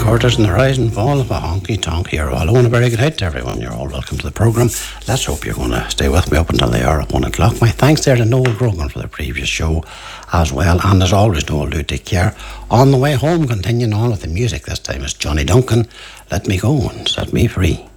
Curtis and the Rise and Fall of a Honky Tonk Hero. Hello and a very good night to everyone. You're all welcome to the programme. Let's hope you're going to stay with me up until the hour at 1 o'clock. My thanks there to Noel Grogan for the previous show as well. And as always, Noel, do take care. On the way home, continuing on with the music, this time is Johnny Duncan. Let me go and set me free.